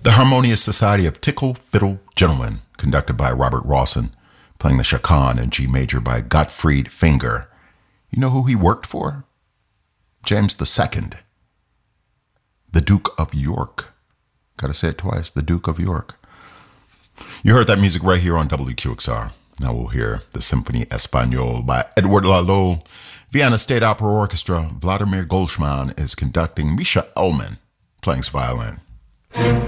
The Harmonious Society of Tickle Fiddle Gentlemen, conducted by Robert Rawson, playing the chaconne in G major by Gottfried Finger. You know who he worked for? James II, the Duke of York. Gotta say it twice, the Duke of York. You heard that music right here on WQXR. Now we'll hear the Symphony Espagnole by Edward Lalo. Vienna State Opera Orchestra. Vladimir Goldsman is conducting. Misha Elman playing his violin.